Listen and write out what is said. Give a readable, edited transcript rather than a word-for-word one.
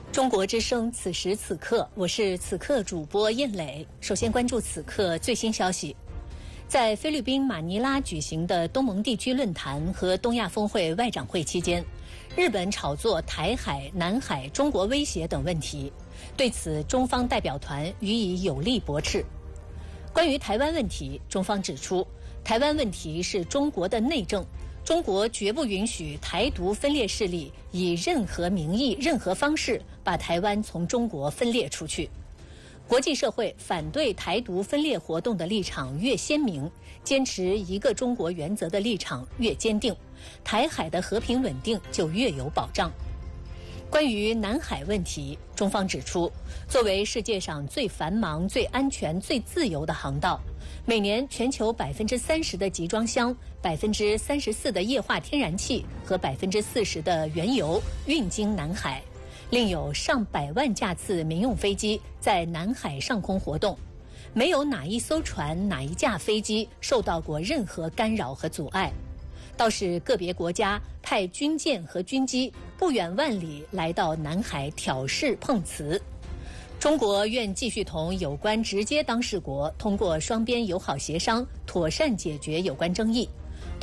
中国之声，此时此刻，我是此刻主播燕磊。首先关注此刻最新消息，在菲律宾马尼拉举行的东盟地区论坛和东亚峰会外长会期间，日本炒作台海、南海、中国威胁等问题，对此中方代表团予以有力驳斥。关于台湾问题，中方指出，台湾问题是中国的内政，中国绝不允许台独分裂势力以任何名义、任何方式把台湾从中国分裂出去。国际社会反对台独分裂活动的立场越鲜明，坚持一个中国原则的立场越坚定，台海的和平稳定就越有保障。关于南海问题，中方指出，作为世界上最繁忙、最安全、最自由的航道，每年全球30%的集装箱、34%的液化天然气和40%的原油运经南海，另有上百万架次民用飞机在南海上空活动，没有哪一艘船、哪一架飞机受到过任何干扰和阻碍。倒是个别国家派军舰和军机不远万里来到南海挑事碰瓷。中国愿继续同有关直接当事国通过双边友好协商妥善解决有关争议。